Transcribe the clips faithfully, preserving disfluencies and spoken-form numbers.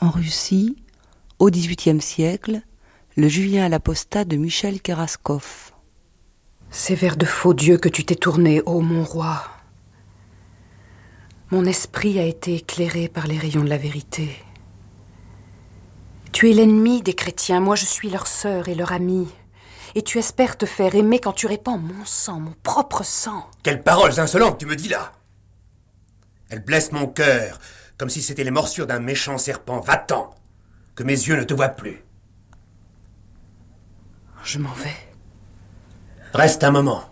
En Russie, au dix-huitième siècle, le Julien l'Apostat de Michel Keraskov. C'est vers de faux dieux que tu t'es tourné, ô mon roi. Mon esprit a été éclairé par les rayons de la vérité. Tu es l'ennemi des chrétiens, moi je suis leur sœur et leur amie. Et tu espères te faire aimer quand tu répands mon sang, mon propre sang. Quelles paroles insolentes tu me dis là! Elles blessent mon cœur, comme si c'était les morsures d'un méchant serpent. Va-t'en, que mes yeux ne te voient plus. Je m'en vais. Reste un moment.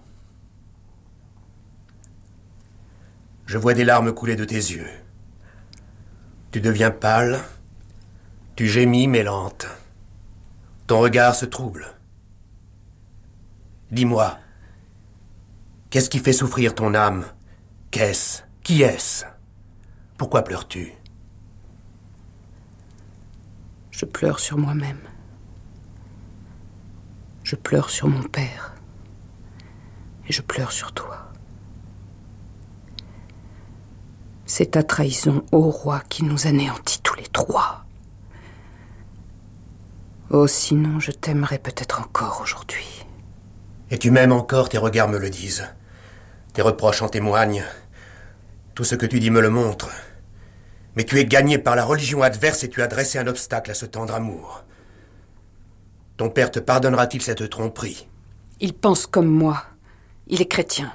Je vois des larmes couler de tes yeux. Tu deviens pâle, tu gémis mais lente. Ton regard se trouble. Dis-moi, qu'est-ce qui fait souffrir ton âme? Qu'est-ce? Qui est-ce? Pourquoi pleures-tu? Je pleure sur moi-même. Je pleure sur mon père. Et je pleure sur toi. C'est ta trahison, ô roi, qui nous anéantit tous les trois. Oh, sinon je t'aimerais peut-être encore aujourd'hui. Et tu m'aimes encore, tes regards me le disent. Tes reproches en témoignent. Tout ce que tu dis me le montre. Mais tu es gagné par la religion adverse et tu as dressé un obstacle à ce tendre amour. Ton père te pardonnera-t-il cette tromperie? Il pense comme moi. Il est chrétien.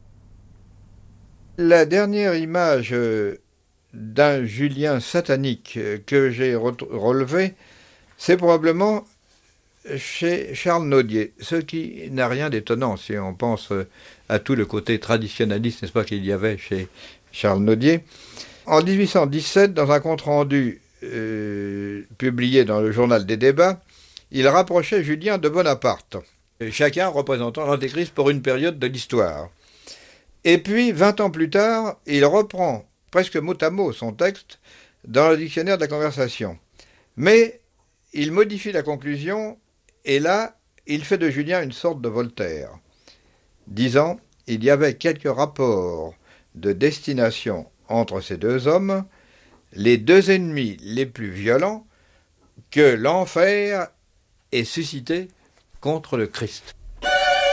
La dernière image d'un Julien satanique que j'ai relevée, c'est probablement chez Charles Nodier, ce qui n'a rien d'étonnant si on pense à tout le côté traditionnaliste, n'est-ce pas, qu'il y avait chez Charles Nodier. En dix-huit cent dix-sept, dans un compte-rendu euh, publié dans le journal des débats, il rapprochait Julien de Bonaparte, chacun représentant l'Antéchrist pour une période de l'histoire. Et puis, vingt ans plus tard, il reprend presque mot à mot son texte dans le dictionnaire de la conversation. Mais il modifie la conclusion, et là, il fait de Julien une sorte de Voltaire, disant « Il y avait quelques rapports de destination entre ces deux hommes, les deux ennemis les plus violents que l'enfer ait suscité contre le Christ. »